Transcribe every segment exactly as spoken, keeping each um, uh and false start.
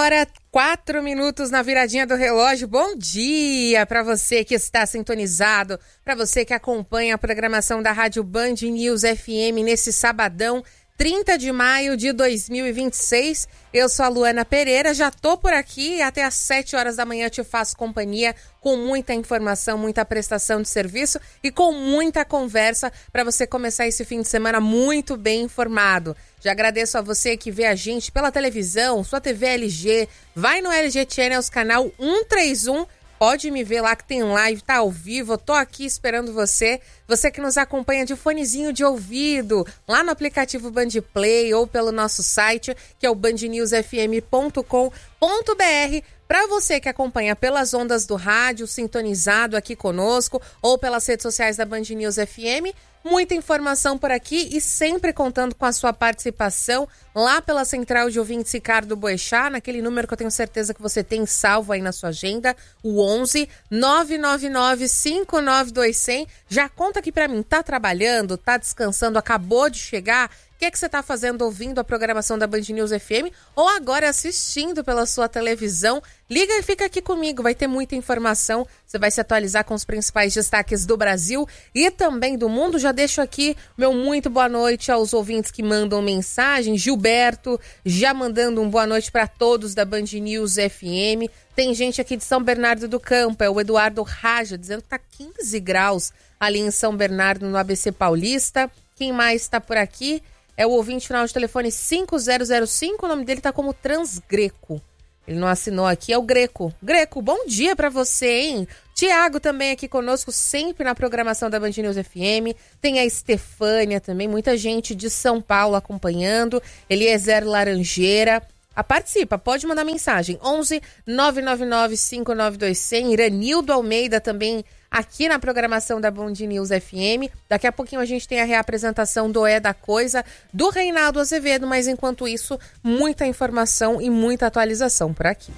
hora, quatro minutos na viradinha do relógio. Bom dia para você que está sintonizado, para você que acompanha a programação da Rádio Band News F M nesse sabadão, trinta de maio de dois mil e vinte e seis. Eu sou a Luana Pereira, já tô por aqui até às sete horas da manhã, te faço companhia com muita informação, muita prestação de serviço e com muita conversa para você começar esse fim de semana muito bem informado. Já agradeço a você que vê a gente pela televisão, sua T V L G, vai no L G Channels, canal cento e trinta e um, pode me ver lá que tem live, tá ao vivo, eu tô aqui esperando você. Você que nos acompanha de fonezinho de ouvido, lá no aplicativo Band Play ou pelo nosso site, que é o band news f m ponto com ponto b r. Para você que acompanha pelas ondas do rádio, sintonizado aqui conosco, ou pelas redes sociais da Band News F M, muita informação por aqui e sempre contando com a sua participação lá pela Central de Ouvintes Ricardo Boechat, naquele número que eu tenho certeza que você tem salvo aí na sua agenda, o onze nove nove nove cinco nove dois zero zero. Já conta aqui para mim, tá trabalhando, tá descansando, acabou de chegar? O que é que você está fazendo ouvindo a programação da Band News F M ou agora assistindo pela sua televisão? Liga e fica aqui comigo, vai ter muita informação, você vai se atualizar com os principais destaques do Brasil e também do mundo. Já deixo aqui meu muito boa noite aos ouvintes que mandam mensagem. Gilberto já mandando um boa noite para todos da Band News F M. Tem gente aqui de São Bernardo do Campo, é o Eduardo Raja, dizendo que tá quinze graus ali em São Bernardo, no A B C Paulista. Quem mais está por aqui? É o ouvinte final de telefone cinco zero zero cinco, o nome dele tá como Transgreco. Ele não assinou aqui, é o Greco. Greco, bom dia pra você, hein? Tiago também aqui conosco, sempre na programação da Band News F M. Tem a Estefânia também, muita gente de São Paulo acompanhando. Eliezer Laranjeira. Ah, participa, pode mandar mensagem. onze nove nove nove cinco nove dois zero zero. Iranildo Almeida também aqui na programação da Band News F M. Daqui a pouquinho a gente tem a reapresentação do É da Coisa, do Reinaldo Azevedo, mas enquanto isso, muita informação e muita atualização por aqui.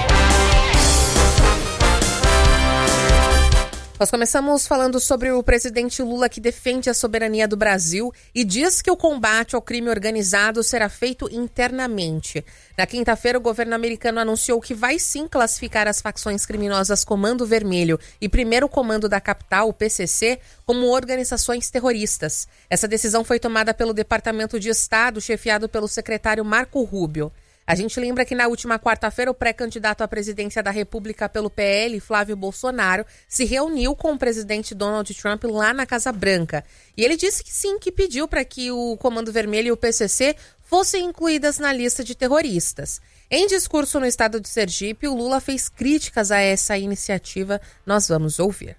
Nós começamos falando sobre o presidente Lula, que defende a soberania do Brasil e diz que o combate ao crime organizado será feito internamente. Na quinta-feira, o governo americano anunciou que vai sim classificar as facções criminosas Comando Vermelho e Primeiro Comando da Capital, o P C C, como organizações terroristas. Essa decisão foi tomada pelo Departamento de Estado, chefiado pelo secretário Marco Rubio. A gente lembra que na última quarta-feira o pré-candidato à presidência da República pelo P L, Flávio Bolsonaro, se reuniu com o presidente Donald Trump lá na Casa Branca. E ele disse que sim, que pediu para que o Comando Vermelho e o P C C fossem incluídas na lista de terroristas. Em discurso no estado de Sergipe, o Lula fez críticas a essa iniciativa. Nós vamos ouvir.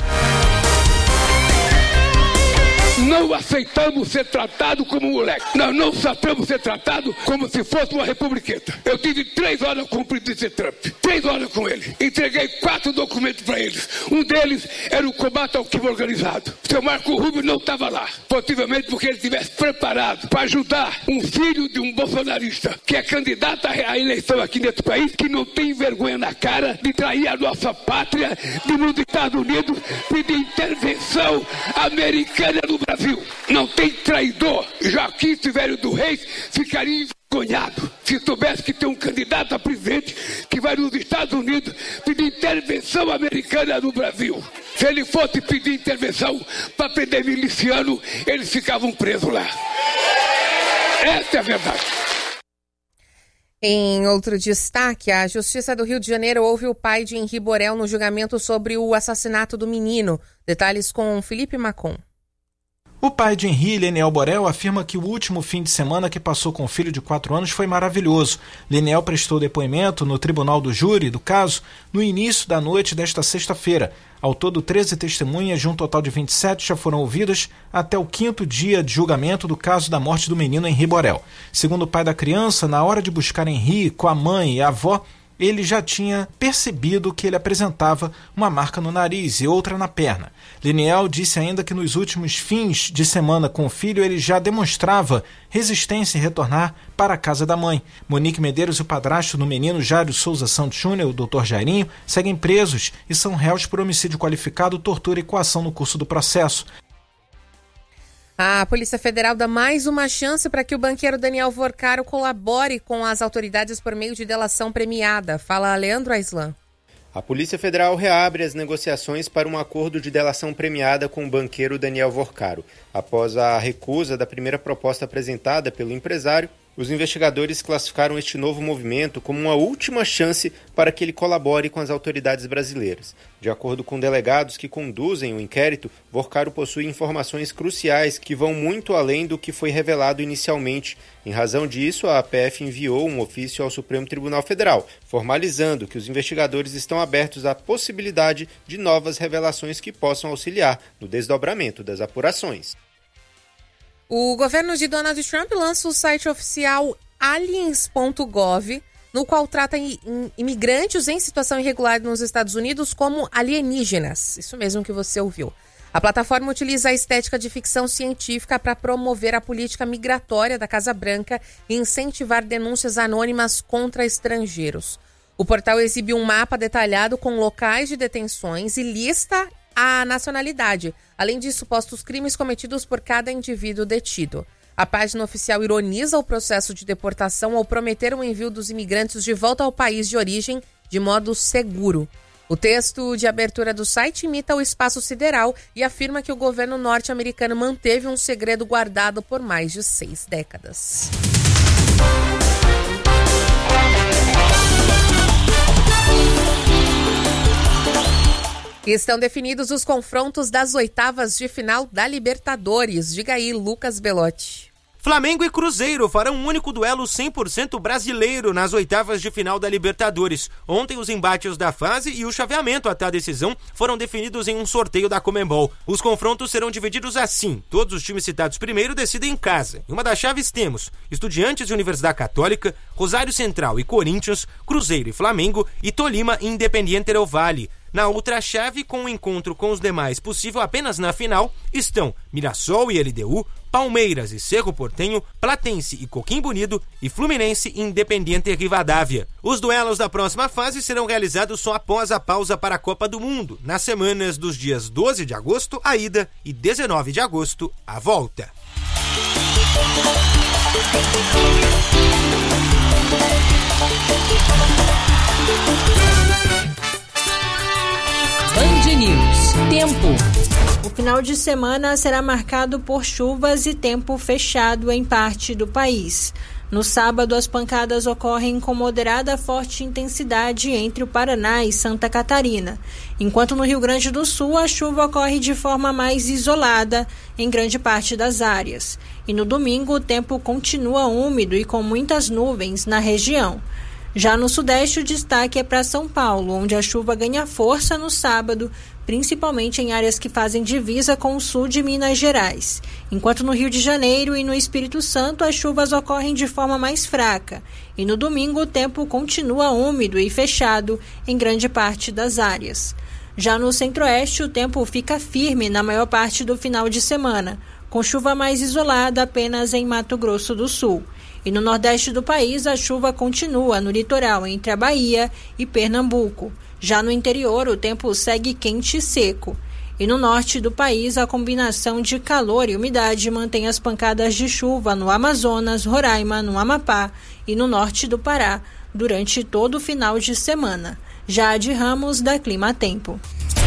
Não aceitamos ser tratado como moleque. Nós não aceitamos ser tratado como se fosse uma republiqueta. Eu tive três horas com o presidente Trump. Três horas com ele. Entreguei quatro documentos para eles. Um deles era o combate ao crime organizado. O seu Marco Rubio não estava lá. Possivelmente porque ele estivesse preparado para ajudar um filho de um bolsonarista que é candidato à eleição aqui nesse país, que não tem vergonha na cara de trair a nossa pátria, de nos Estados Unidos, pedir intervenção americana no Brasil. Não tem traidor. Joaquim Silvério do Reis ficaria envergonhado se soubesse que tem um candidato a presidente que vai nos Estados Unidos pedir intervenção americana no Brasil. Se ele fosse pedir intervenção para prender miliciano, eles ficavam presos lá. Essa é a verdade. Em outro destaque, a Justiça do Rio de Janeiro ouve o pai de Henri Borel no julgamento sobre o assassinato do menino. Detalhes com Felipe Macon. O pai de Henri, Leniel Borel, afirma que o último fim de semana que passou com o filho de quatro anos foi maravilhoso. Leniel prestou depoimento no tribunal do júri do caso no início da noite desta sexta-feira. Ao todo, treze testemunhas de um total de vinte e sete já foram ouvidas até o quinto dia de julgamento do caso da morte do menino Henri Borel. Segundo o pai da criança, na hora de buscar Henri com a mãe e a avó, ele já tinha percebido que ele apresentava uma marca no nariz e outra na perna. Leniel disse ainda que nos últimos fins de semana com o filho ele já demonstrava resistência em retornar para a casa da mãe. Monique Medeiros e o padrasto do menino Jário Souza Santos Júnior, o doutor Jairinho, seguem presos e são réus por homicídio qualificado, tortura e coação no curso do processo. A Polícia Federal dá mais uma chance para que o banqueiro Daniel Vorcaro colabore com as autoridades por meio de delação premiada. Fala Leandro Aislan. A Polícia Federal reabre as negociações para um acordo de delação premiada com o banqueiro Daniel Vorcaro. Após a recusa da primeira proposta apresentada pelo empresário, os investigadores classificaram este novo movimento como uma última chance para que ele colabore com as autoridades brasileiras. De acordo com delegados que conduzem o inquérito, Vorcaro possui informações cruciais que vão muito além do que foi revelado inicialmente. Em razão disso, a A P F enviou um ofício ao Supremo Tribunal Federal, formalizando que os investigadores estão abertos à possibilidade de novas revelações que possam auxiliar no desdobramento das apurações. O governo de Donald Trump lança o site oficial aliens ponto gov, no qual trata imigrantes em situação irregular nos Estados Unidos como alienígenas. Isso mesmo que você ouviu. A plataforma utiliza a estética de ficção científica para promover a política migratória da Casa Branca e incentivar denúncias anônimas contra estrangeiros. O portal exibe um mapa detalhado com locais de detenções e lista a nacionalidade, além de supostos crimes cometidos por cada indivíduo detido. A página oficial ironiza o processo de deportação ao prometer o envio dos imigrantes de volta ao país de origem de modo seguro. O texto de abertura do site imita o espaço sideral e afirma que o governo norte-americano manteve um segredo guardado por mais de seis décadas. Estão definidos os confrontos das oitavas de final da Libertadores. Diga aí, Lucas Belotti. Flamengo e Cruzeiro farão um único duelo cem por cento brasileiro nas oitavas de final da Libertadores. Ontem os embates da fase e o chaveamento até a decisão foram definidos em um sorteio da Conmebol. Os confrontos serão divididos assim. Todos os times citados primeiro decidem em casa. Em uma das chaves temos Estudiantes e Universidade Católica, Rosário Central e Corinthians, Cruzeiro e Flamengo e Tolima e Independiente del Valle. Na outra chave, com o encontro com os demais possível apenas na final, estão Mirassol e L D U, Palmeiras e Cerro Porteño, Platense e Coquimbo Unido e Fluminense e Independiente Rivadavia. Os duelos da próxima fase serão realizados só após a pausa para a Copa do Mundo, nas semanas dos dias doze de agosto, a ida, e dezenove de agosto, a volta. Band News. Tempo. O final de semana será marcado por chuvas e tempo fechado em parte do país. No sábado, as pancadas ocorrem com moderada a forte intensidade entre o Paraná e Santa Catarina, enquanto no Rio Grande do Sul a chuva ocorre de forma mais isolada em grande parte das áreas. E no domingo o tempo continua úmido e com muitas nuvens na região. Já no Sudeste, o destaque é para São Paulo, onde a chuva ganha força no sábado, principalmente em áreas que fazem divisa com o sul de Minas Gerais. Enquanto no Rio de Janeiro e no Espírito Santo, as chuvas ocorrem de forma mais fraca. E no domingo, o tempo continua úmido e fechado em grande parte das áreas. Já no Centro-Oeste, o tempo fica firme na maior parte do final de semana, com chuva mais isolada apenas em Mato Grosso do Sul. E no Nordeste do país, a chuva continua no litoral entre a Bahia e Pernambuco. Já no interior, o tempo segue quente e seco. E no norte do país, a combinação de calor e umidade mantém as pancadas de chuva no Amazonas, Roraima, no Amapá e no norte do Pará durante todo o final de semana. Jade Ramos, da Clima Tempo.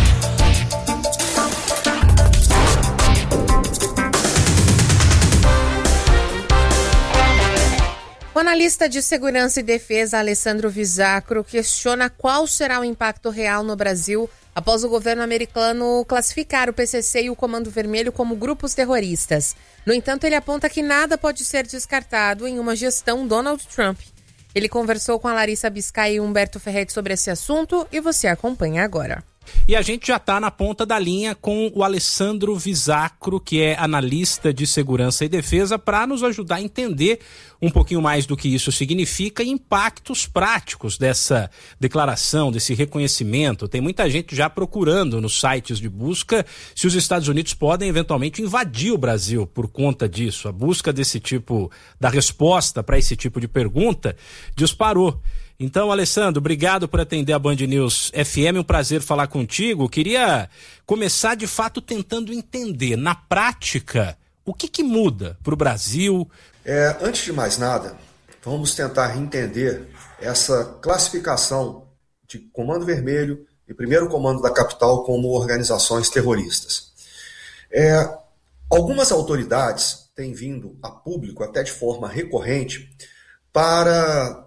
O analista de segurança e defesa Alessandro Visacro questiona qual será o impacto real no Brasil após o governo americano classificar o P C C e o Comando Vermelho como grupos terroristas. No entanto, ele aponta que nada pode ser descartado em uma gestão Donald Trump. Ele conversou com a Larissa Biscay e Humberto Ferretti sobre esse assunto e você acompanha agora. E a gente já está na ponta da linha com o Alessandro Visacro, que é analista de segurança e defesa, para nos ajudar a entender um pouquinho mais do que isso significa e impactos práticos dessa declaração, desse reconhecimento. Tem muita gente já procurando nos sites de busca se os Estados Unidos podem eventualmente invadir o Brasil por conta disso. A busca desse tipo, da resposta para esse tipo de pergunta, disparou. Então, Alessandro, obrigado por atender a Band News F M, um prazer falar contigo. Queria começar, de fato, tentando entender, na prática, O que, que muda para o Brasil? É, antes de mais nada, vamos tentar entender essa classificação de Comando Vermelho e Primeiro Comando da Capital como organizações terroristas. É, algumas autoridades têm vindo a público, até de forma recorrente, para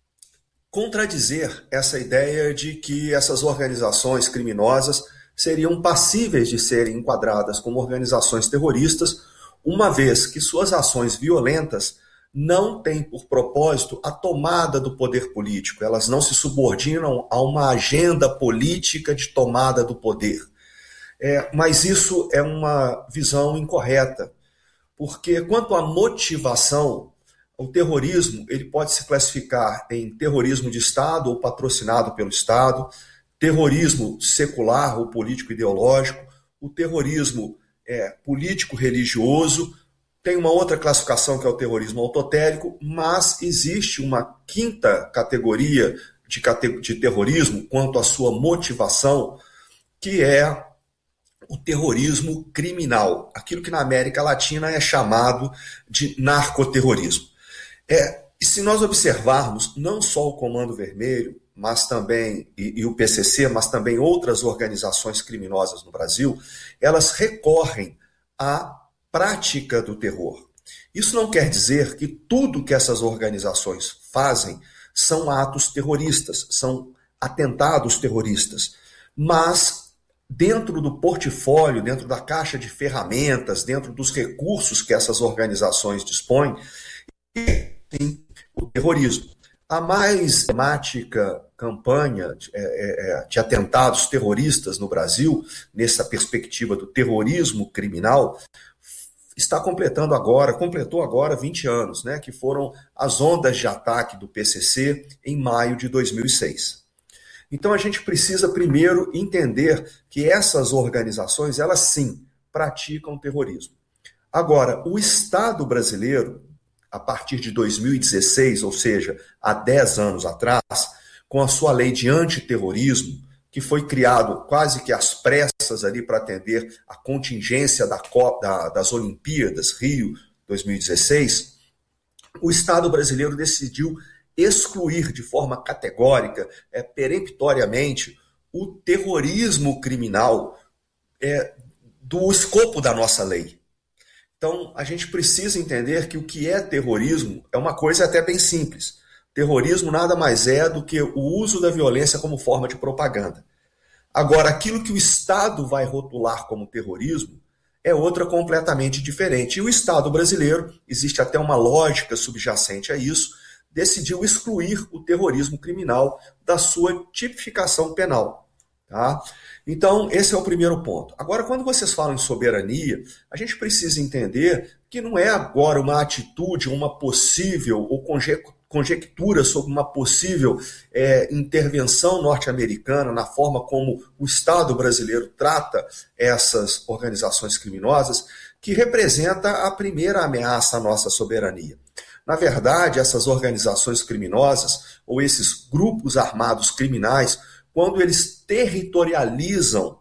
contradizer essa ideia de que essas organizações criminosas seriam passíveis de serem enquadradas como organizações terroristas, uma vez que suas ações violentas não têm por propósito a tomada do poder político, elas não se subordinam a uma agenda política de tomada do poder. É, mas isso é uma visão incorreta, porque quanto à motivação, o terrorismo ele pode se classificar em terrorismo de Estado ou patrocinado pelo Estado, terrorismo secular ou político-ideológico, o terrorismo é, político-religioso, tem uma outra classificação que é o terrorismo autotélico, mas existe uma quinta categoria de, cate- de terrorismo quanto à sua motivação, que é o terrorismo criminal, aquilo que na América Latina é chamado de narcoterrorismo. É, e se nós observarmos não só o Comando Vermelho, mas também e, e o P C C, mas também outras organizações criminosas no Brasil, elas recorrem à prática do terror. Isso não quer dizer que tudo que essas organizações fazem são atos terroristas, são atentados terroristas, mas dentro do portfólio, dentro da caixa de ferramentas, dentro dos recursos que essas organizações dispõem, tem o terrorismo. A mais temática campanha de, é, de atentados terroristas no Brasil, nessa perspectiva do terrorismo criminal, está completando agora, completou agora vinte anos, né, que foram as ondas de ataque do P C C em maio de dois mil e seis. Então a gente precisa primeiro entender que essas organizações, elas sim, praticam terrorismo. Agora, o Estado brasileiro, a partir de dois mil e dezesseis, ou seja, há dez anos atrás, com a sua lei de antiterrorismo, que foi criado quase que às pressas ali para atender a contingência da, da, das Olimpíadas Rio dois mil e dezesseis, o Estado brasileiro decidiu excluir de forma categórica, é, peremptoriamente, o terrorismo criminal é, do escopo da nossa lei. Então, a gente precisa entender que o que é terrorismo é uma coisa até bem simples. Terrorismo nada mais é do que o uso da violência como forma de propaganda. Agora, aquilo que o Estado vai rotular como terrorismo é outra completamente diferente. E o Estado brasileiro, existe até uma lógica subjacente a isso, decidiu excluir o terrorismo criminal da sua tipificação penal. Tá? Então, esse é o primeiro ponto. Agora, quando vocês falam em soberania, a gente precisa entender que não é agora uma atitude, uma possível ou conjectura sobre uma possível é, intervenção norte-americana na forma como o Estado brasileiro trata essas organizações criminosas, que representa a primeira ameaça à nossa soberania. Na verdade, essas organizações criminosas, ou esses grupos armados criminais, quando eles territorializam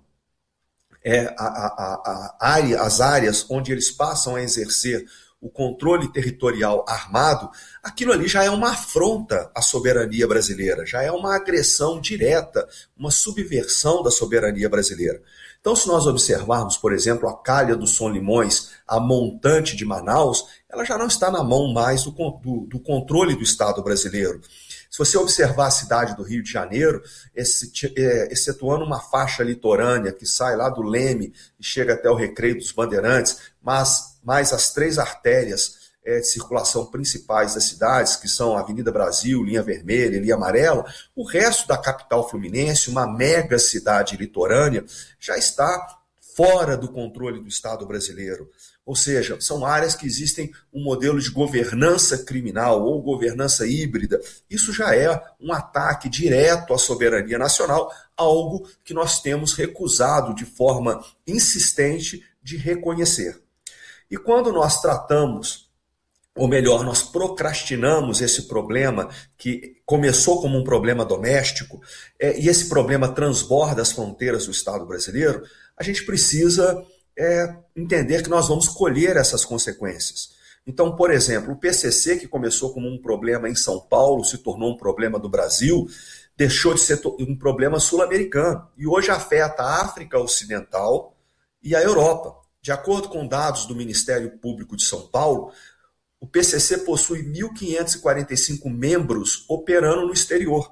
é, a, a, a área, as áreas onde eles passam a exercer o controle territorial armado, aquilo ali já é uma afronta à soberania brasileira, já é uma agressão direta, uma subversão da soberania brasileira. Então, se nós observarmos, por exemplo, a Calha do Som Limões, a montante de Manaus, ela já não está na mão mais do, do, do controle do Estado brasileiro. Se você observar a cidade do Rio de Janeiro, excetuando uma faixa litorânea que sai lá do Leme e chega até o Recreio dos Bandeirantes, mas mais as três artérias é, de circulação principais das cidades, que são a Avenida Brasil, Linha Vermelha e Linha Amarela, o resto da capital fluminense, uma mega cidade litorânea, já está fora do controle do Estado brasileiro. Ou seja, são áreas que existem um modelo de governança criminal ou governança híbrida. Isso já é um ataque direto à soberania nacional, algo que nós temos recusado de forma insistente de reconhecer. E quando nós tratamos, ou melhor, nós procrastinamos esse problema que começou como um problema doméstico, é, e esse problema transborda as fronteiras do Estado brasileiro, a gente precisa é, entender que nós vamos colher essas consequências. Então, por exemplo, o P C C, que começou como um problema em São Paulo, se tornou um problema do Brasil, deixou de ser um problema sul-americano e hoje afeta a África Ocidental e a Europa. De acordo com dados do Ministério Público de São Paulo, o P C C possui mil quinhentos e quarenta e cinco membros operando no exterior.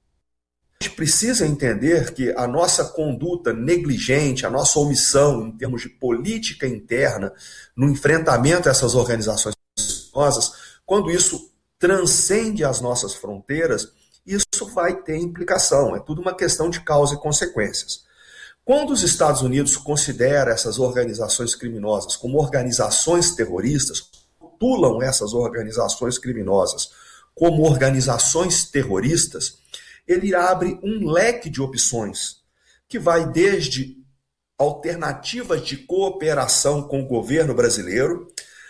A gente precisa entender que a nossa conduta negligente, a nossa omissão em termos de política interna no enfrentamento a essas organizações criminosas, quando isso transcende as nossas fronteiras, isso vai ter implicação. É tudo uma questão de causa e consequências. Quando os Estados Unidos consideram essas organizações criminosas como organizações terroristas, rotulam essas organizações criminosas como organizações terroristas, ele abre um leque de opções, que vai desde alternativas de cooperação com o governo brasileiro,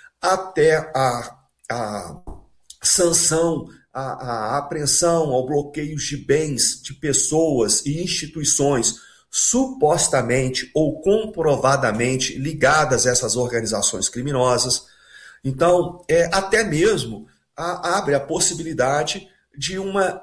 até a, a sanção, a, a apreensão, ao bloqueio de bens de pessoas e instituições supostamente ou comprovadamente ligadas a essas organizações criminosas. Então, é, até mesmo a, abre a possibilidade de uma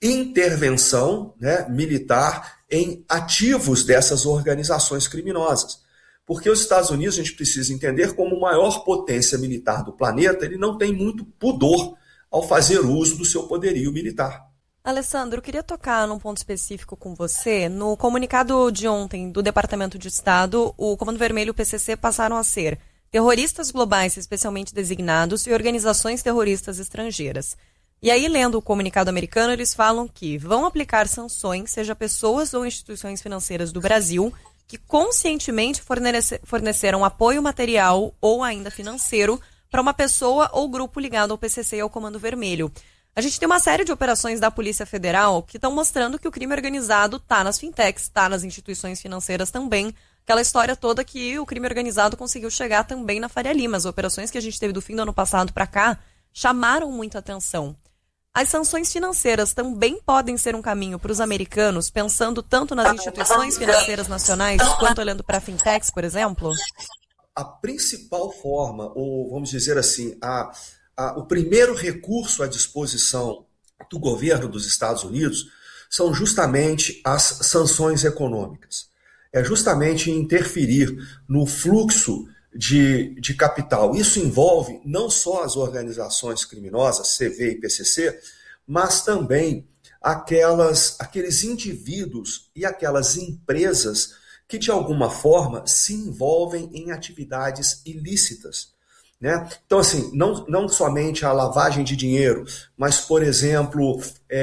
intervenção, né, militar em ativos dessas organizações criminosas. Porque os Estados Unidos, a gente precisa entender, como maior potência militar do planeta, ele não tem muito pudor ao fazer uso do seu poderio militar. Alessandro, eu queria tocar num ponto específico com você. No comunicado de ontem do Departamento de Estado, o Comando Vermelho e o P C C passaram a ser terroristas globais especialmente designados e organizações terroristas estrangeiras. E aí, lendo o comunicado americano, eles falam que vão aplicar sanções, seja pessoas ou instituições financeiras do Brasil, que conscientemente fornece, forneceram apoio material ou ainda financeiro para uma pessoa ou grupo ligado ao P C C e ao Comando Vermelho. A gente tem uma série de operações da Polícia Federal que estão mostrando que o crime organizado está nas fintechs, está nas instituições financeiras também. Aquela história toda que o crime organizado conseguiu chegar também na Faria Lima. As operações que a gente teve do fim do ano passado para cá chamaram muita atenção. As sanções financeiras também podem ser um caminho para os americanos, pensando tanto nas instituições financeiras nacionais quanto olhando para fintechs, por exemplo? A principal forma, ou vamos dizer assim, a, a, o primeiro recurso à disposição do governo dos Estados Unidos são justamente as sanções econômicas. É justamente interferir no fluxo De, de capital. Isso envolve não só as organizações criminosas, C V e P C C, mas também aquelas, aqueles indivíduos e aquelas empresas que, de alguma forma, se envolvem em atividades ilícitas. Né? Então, assim, não, não somente a lavagem de dinheiro, mas, por exemplo,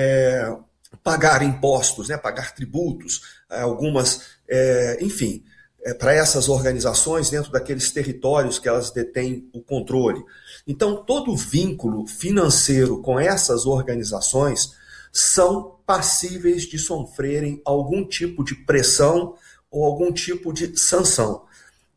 é, pagar impostos, né? Pagar tributos, algumas, é, enfim... para essas organizações dentro daqueles territórios que elas detêm o controle. Então, todo vínculo financeiro com essas organizações são passíveis de sofrerem algum tipo de pressão ou algum tipo de sanção.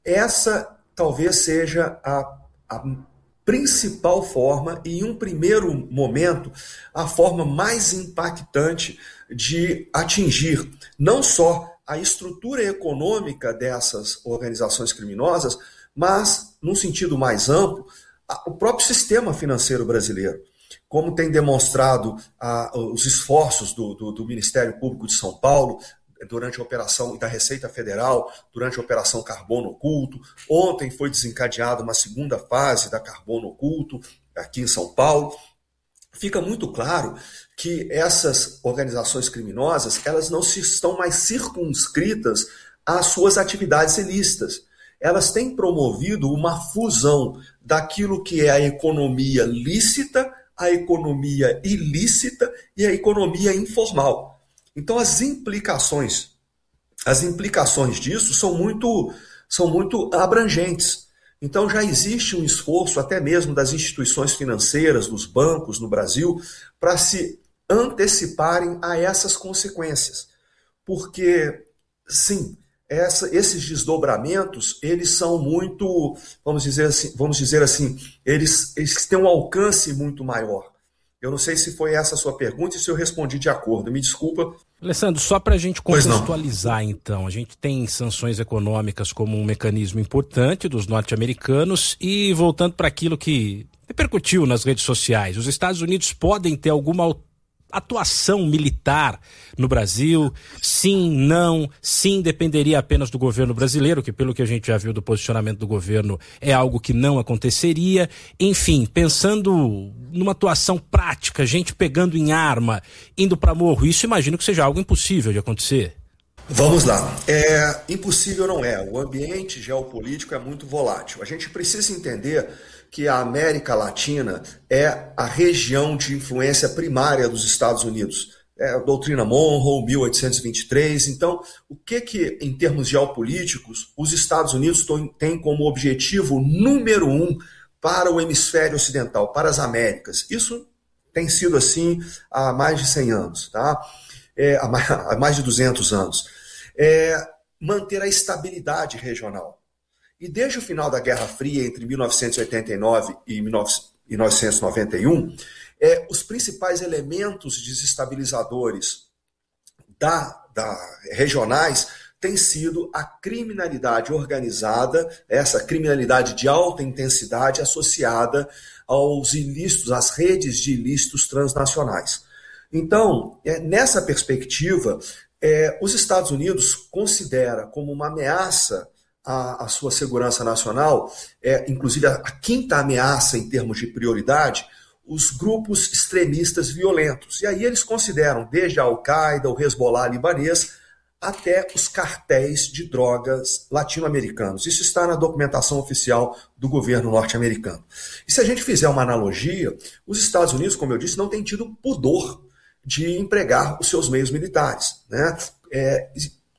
Essa talvez seja a, a principal forma e, em um primeiro momento, a forma mais impactante de atingir não só a estrutura econômica dessas organizações criminosas, mas, num sentido mais amplo, o próprio sistema financeiro brasileiro. Como tem demonstrado ah, os esforços do, do, do Ministério Público de São Paulo, durante a operação da Receita Federal, durante a Operação Carbono Oculto. Ontem foi desencadeada uma segunda fase da Carbono Oculto, aqui em São Paulo. Fica muito claro que essas organizações criminosas, elas não se estão mais circunscritas às suas atividades ilícitas. Elas têm promovido uma fusão daquilo que é a economia lícita, a economia ilícita e a economia informal. Então as implicações, as implicações disso são muito, são muito abrangentes. Então já existe um esforço até mesmo das instituições financeiras, dos bancos no Brasil, para se anteciparem a essas consequências. Porque, sim, essa, esses desdobramentos, eles são muito, vamos dizer assim, vamos dizer assim eles, eles têm um alcance muito maior. Eu não sei se foi essa a sua pergunta e se eu respondi de acordo. Me desculpa. Alessandro, só para a gente contextualizar então, a gente tem sanções econômicas como um mecanismo importante dos norte-americanos e voltando para aquilo que repercutiu nas redes sociais, os Estados Unidos podem ter alguma atuação militar no Brasil? Sim, não, sim, dependeria apenas do governo brasileiro, que pelo que a gente já viu do posicionamento do governo é algo que não aconteceria. Enfim, pensando numa atuação prática, gente pegando em arma, indo para morro, isso imagino que seja algo impossível de acontecer. Vamos lá. É, impossível não é. O ambiente geopolítico é muito volátil. A gente precisa entender que a América Latina é a região de influência primária dos Estados Unidos. É a doutrina Monroe, mil oitocentos e vinte e três. Então, o que que, em termos geopolíticos, os Estados Unidos têm como objetivo número um para o hemisfério ocidental, para as Américas? Isso tem sido assim há mais de cem anos, tá? É, há mais de duzentos anos. É manter a estabilidade regional. E desde o final da Guerra Fria, entre mil novecentos e oitenta e nove e mil novecentos e noventa e um, é, os principais elementos desestabilizadores da, da, regionais têm sido a criminalidade organizada, essa criminalidade de alta intensidade associada aos ilícitos, às redes de ilícitos transnacionais. Então, é, nessa perspectiva, é, os Estados Unidos considera como uma ameaça A, a sua segurança nacional, é, inclusive a, a quinta ameaça em termos de prioridade, os grupos extremistas violentos. E aí eles consideram desde a Al-Qaeda, o Hezbollah libanês, até os cartéis de drogas latino-americanos. Isso está na documentação oficial do governo norte-americano. E se a gente fizer uma analogia, os Estados Unidos, como eu disse, não têm tido pudor de empregar os seus meios militares, né? É,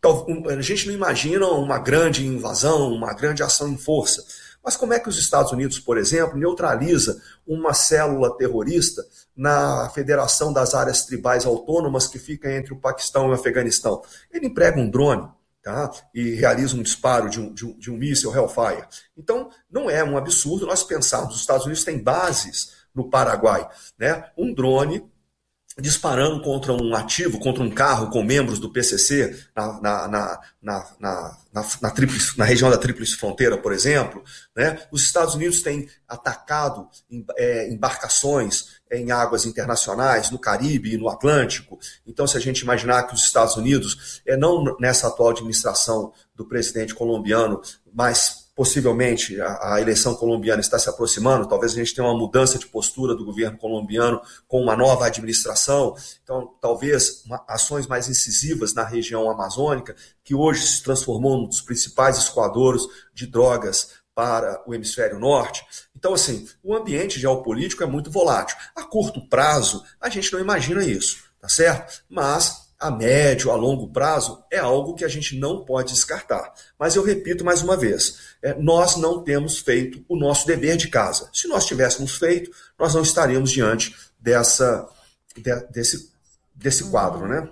A gente não imagina uma grande invasão, uma grande ação em força. Mas como é que os Estados Unidos, por exemplo, neutraliza uma célula terrorista na Federação das Áreas Tribais Autônomas que fica entre o Paquistão e o Afeganistão? Ele emprega um drone, tá? E realiza um disparo de um, de um, de um míssil Hellfire. Então, não é um absurdo nós pensarmos. Os Estados Unidos têm bases no Paraguai, né? Um drone disparando contra um ativo, contra um carro com membros do P C C na, na, na, na, na, na, na, tríplice, na região da Tríplice Fronteira, por exemplo, né? Os Estados Unidos têm atacado em, é, embarcações em águas internacionais, no Caribe e no Atlântico. Então, se a gente imaginar que os Estados Unidos, é, não nessa atual administração do presidente colombiano, mas possivelmente a, a eleição colombiana está se aproximando, talvez a gente tenha uma mudança de postura do governo colombiano com uma nova administração, então talvez uma, ações mais incisivas na região amazônica, que hoje se transformou num dos principais escoadouros de drogas para o hemisfério norte. Então, assim, o ambiente geopolítico é muito volátil. A curto prazo, a gente não imagina isso, tá certo? Mas a médio, a longo prazo, é algo que a gente não pode descartar. Mas eu repito mais uma vez, é, nós não temos feito o nosso dever de casa. Se nós tivéssemos feito, nós não estaríamos diante dessa, de, desse, desse quadro, né?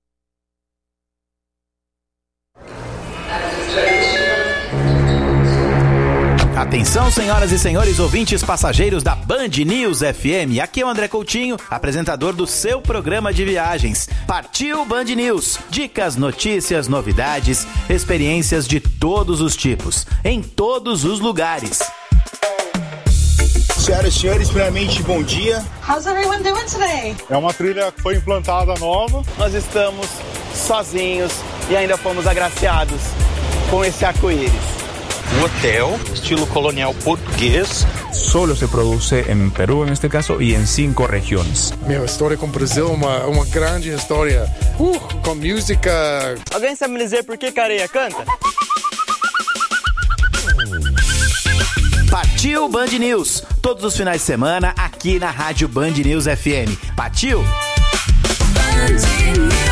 Atenção, senhoras e senhores ouvintes passageiros da Band News F M. Aqui é o André Coutinho, apresentador do seu programa de viagens. Partiu Band News. Dicas, notícias, novidades, experiências de todos os tipos, em todos os lugares. Senhoras e senhores, primeiramente, bom dia. How's everyone doing today? É uma trilha que foi implantada nova. Nós estamos sozinhos e ainda fomos agraciados com esse arco-íris. Un hotel, estilo colonial português. Solo se produce en Perú, en este caso, y en cinco regiones. Meu, história com o Brasil é uma, uma grande história. Uh, com música. Alguém sabe me dizer por que Careia canta? Partiu Band News. Todos os finais de semana, aqui na Rádio Band News F M. Partiu? Band News.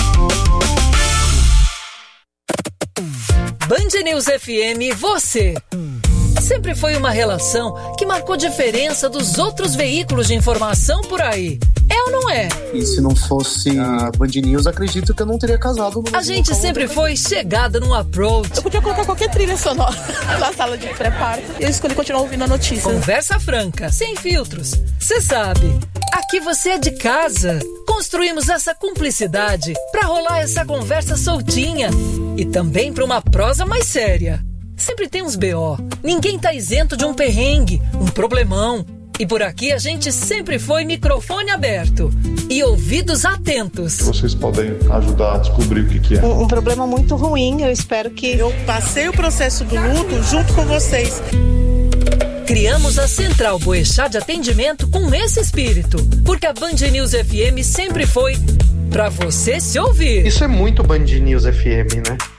Band News F M, você. Sempre foi uma relação que marcou diferença dos outros veículos de informação por aí. É ou não é? E se não fosse a Band News, acredito que eu não teria casado. No a gente sempre foi chegada no approach. Eu podia colocar qualquer trilha sonora na sala de pré-parto e eu escolhi continuar ouvindo a notícia. Conversa franca, sem filtros. Você sabe. Aqui você é de casa. Construímos essa cumplicidade para rolar essa conversa soltinha e também para uma prosa mais séria. Sempre tem uns B O. Ninguém tá isento de um perrengue, um problemão. E por aqui a gente sempre foi microfone aberto e ouvidos atentos. Vocês podem ajudar a descobrir o que, que é. Um, um problema muito ruim, eu espero que... Eu passei o processo do luto junto com vocês. Criamos a Central Boechat de atendimento com esse espírito, porque a Band News F M sempre foi pra você se ouvir. Isso é muito Band News F M, né?